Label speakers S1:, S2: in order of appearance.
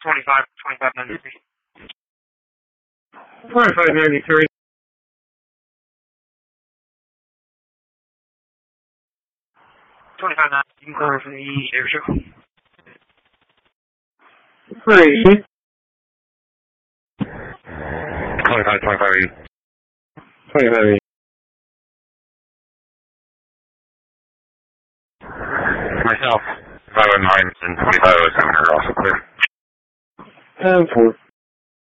S1: 2593.
S2: 2593.
S1: 25 knots, you can call from the air show.
S2: 3.
S3: 25,
S2: 25.
S3: Myself, 509 and 2507 are also clear.
S2: 10-4.